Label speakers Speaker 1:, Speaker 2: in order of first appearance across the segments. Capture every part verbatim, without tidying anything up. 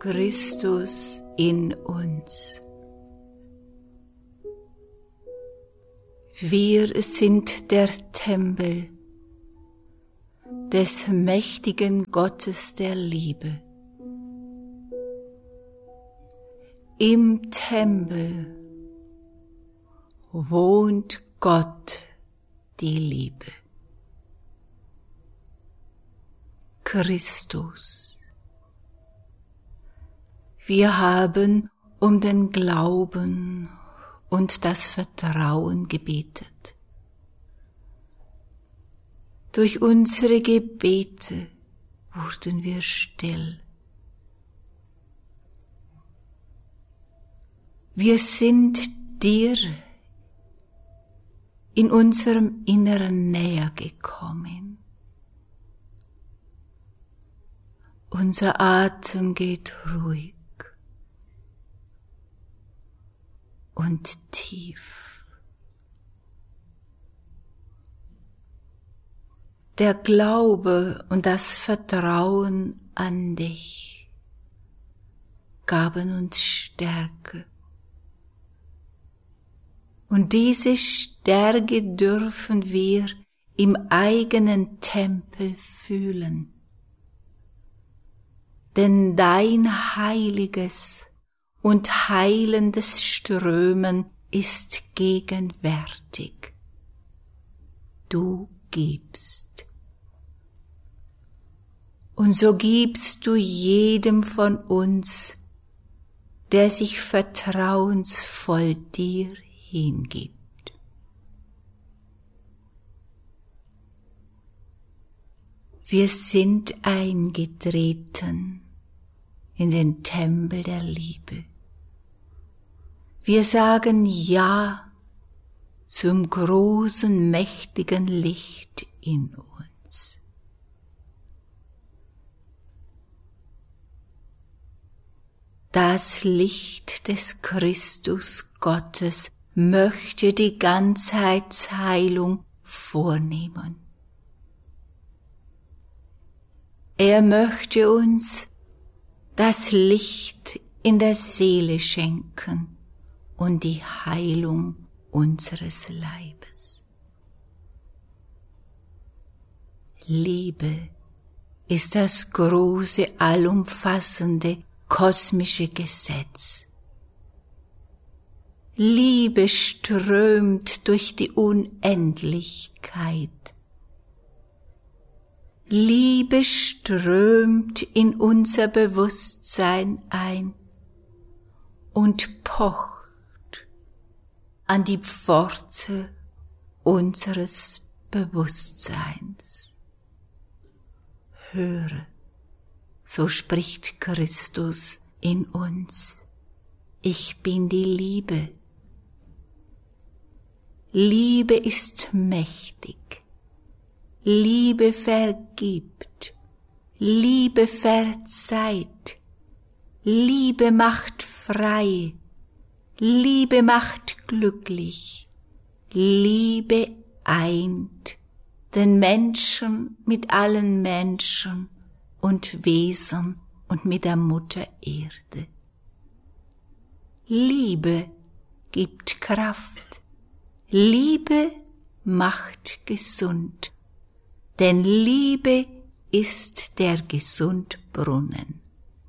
Speaker 1: Christus in uns. Wir sind der Tempel des mächtigen Gottes der Liebe. Im Tempel wohnt Gott, die Liebe. Christus. Wir haben um den Glauben und das Vertrauen gebetet. Durch unsere Gebete wurden wir still. Wir sind dir in unserem Inneren näher gekommen. Unser Atem geht ruhig und tief. Der Glaube und das Vertrauen an dich gaben uns Stärke. Und diese Stärke dürfen wir im eigenen Tempel fühlen. Denn dein heiliges und heilendes Strömen ist gegenwärtig. Du gibst. Und so gibst du jedem von uns, der sich vertrauensvoll dir hingibt. Wir sind eingetreten in den Tempel der Liebe. Wir sagen Ja zum großen, mächtigen Licht in uns. Das Licht des Christus Gottes möchte die Ganzheitsheilung vornehmen. Er möchte uns das Licht in der Seele schenken und die Heilung unseres Leibes. Liebe ist das große, allumfassende, kosmische Gesetz. Liebe strömt durch die Unendlichkeit. Liebe strömt in unser Bewusstsein ein und pocht an die Pforte unseres Bewusstseins. Höre, so spricht Christus in uns. Ich bin die Liebe. Liebe ist mächtig. Liebe vergibt. Liebe verzeiht. Liebe macht frei. Liebe macht glücklich. Liebe eint den Menschen mit allen Menschen und Wesen und mit der Mutter Erde. Liebe gibt Kraft. Liebe macht gesund. Denn Liebe ist der Gesundbrunnen.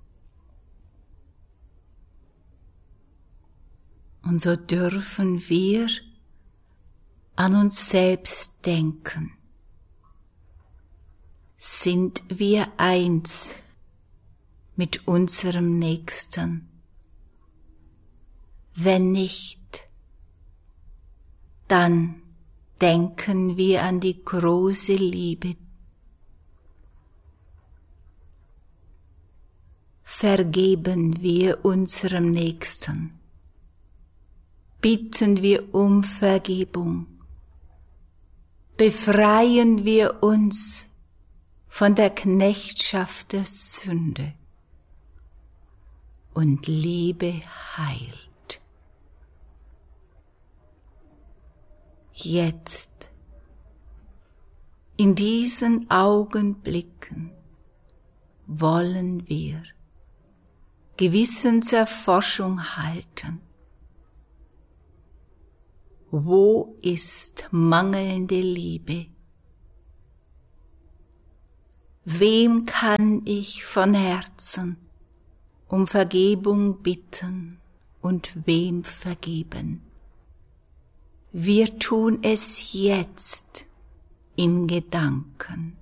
Speaker 1: Und so dürfen wir an uns selbst denken. Sind wir eins mit unserem Nächsten? Wenn nicht, dann denken wir an die große Liebe. Vergeben wir unserem Nächsten. Bitten wir um Vergebung. Befreien wir uns von der Knechtschaft der Sünde. Und Liebe heilt. Jetzt, in diesen Augenblicken, wollen wir Gewissenserforschung halten. Wo ist mangelnde Liebe? Wem kann ich von Herzen um Vergebung bitten und wem vergeben? Wir tun es jetzt in Gedanken.